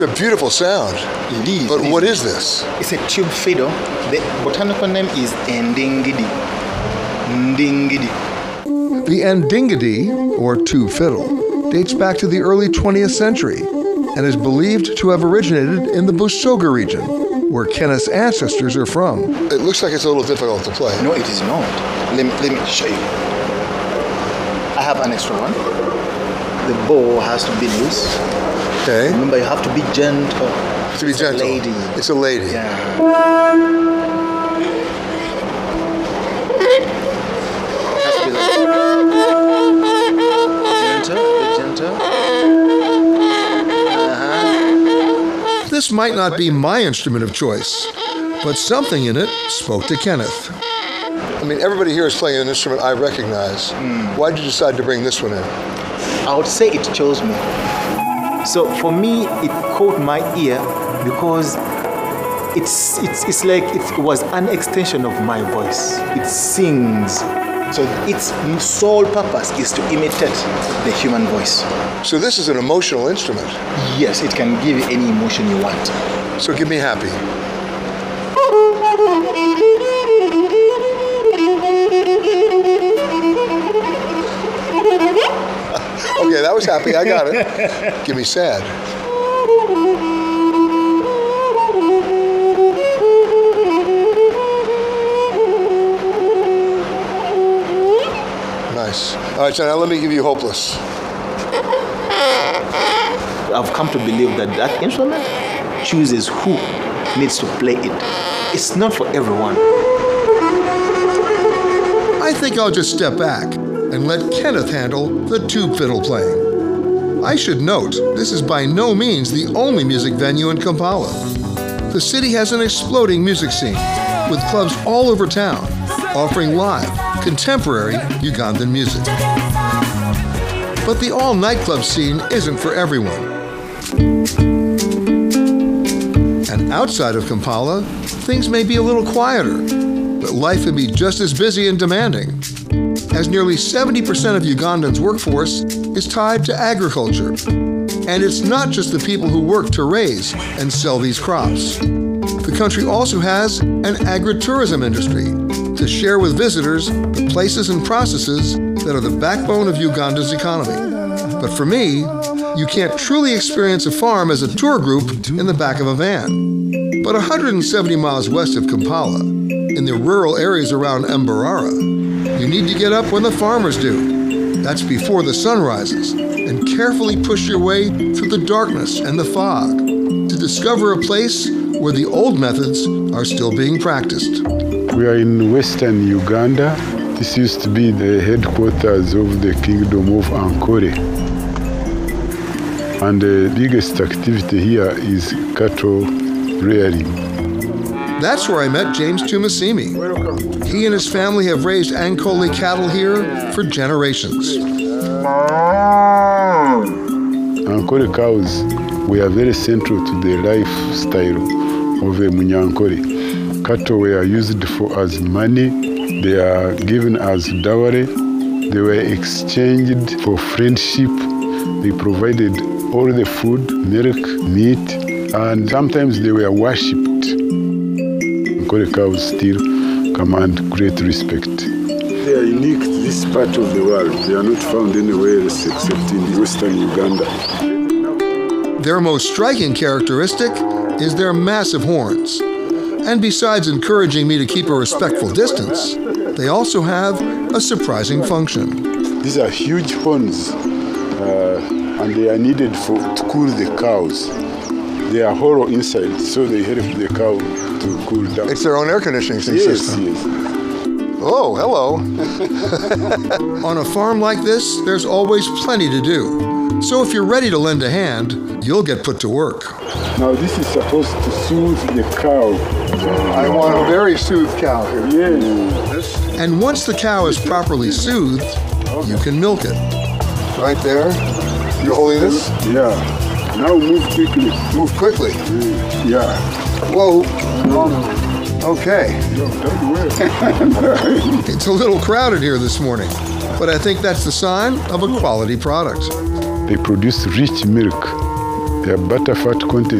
A beautiful sound. Indeed. But what is this? It's a tube fiddle. The botanical name is Ndingidi. Ndingidi. The Ndingidi, or tube fiddle, dates back to the early 20th century and is believed to have originated in the Busoga region, where Kenneth's ancestors are from. It looks like it's a little difficult to play. No, it is not. Let me show you. I have an extra one. The bow has to be loose. Okay. Remember, you have to be gentle. To be gentle. Lady. It's a lady. Yeah. Has to be like gentle. This might not be my instrument of choice, but something in it spoke to Kenneth. I mean, everybody here is playing an instrument I recognize. Why did you decide to bring this one in? I would say it chose me. So for me, it caught my ear because it's like it was an extension of my voice. It sings. So its sole purpose is to imitate the human voice. So this is an emotional instrument. Yes, it can give you any emotion you want. So give me happy. Okay, that was happy. I got it. Give me sad. Nice. All right, so now let me give you hopeless. I've come to believe that that instrument chooses who needs to play it. It's not for everyone. I think I'll just step back and let Kenneth handle the tube fiddle playing. I should note, this is by no means the only music venue in Kampala. The city has an exploding music scene, with clubs all over town, offering live, contemporary Ugandan music. But the all-nightclub scene isn't for everyone. And outside of Kampala, things may be a little quieter, but life can be just as busy and demanding, as nearly 70% of Ugandan's workforce is tied to agriculture. And it's not just the people who work to raise and sell these crops. The country also has an agritourism industry to share with visitors the places and processes that are the backbone of Uganda's economy. But for me, you can't truly experience a farm as a tour group in the back of a van. But 170 miles west of Kampala, in the rural areas around Mbarara, you need to get up when the farmers do. That's before the sun rises, and carefully push your way through the darkness and the fog to discover a place where the old methods are still being practiced. We are in western Uganda. This used to be the headquarters of the Kingdom of Ankole. And the biggest activity here is cattle rearing. That's where I met James Tumasimi. Welcome. He and his family have raised Ankole cattle here for generations. Ankole cows were very central to the lifestyle of a Munyankole. Cattle were used as money, they are given as dowry, they were exchanged for friendship, they provided all the food, milk, meat, and sometimes they were worshipped. Ankole cows still command great respect. They are unique to this part of the world. They are not found anywhere else except in western Uganda. Their most striking characteristic is their massive horns. And besides encouraging me to keep a respectful distance, they also have a surprising function. These are huge horns, and they are needed to cool the cows. They are hollow inside, so they help the cow to cool down. It's their own air conditioning system. Yes. Oh, hello. On a farm like this, there's always plenty to do. So if you're ready to lend a hand, you'll get put to work. Now this is supposed to soothe the cow. I want a very soothed cow here. Yes. And once the cow is properly soothed, you can milk it. Right there. You're holding this? Yeah. Now move quickly. Move quickly. Yeah. Whoa. No. Okay. It's a little crowded here this morning, but I think that's the sign of a quality product. They produce rich milk. Their butter fat content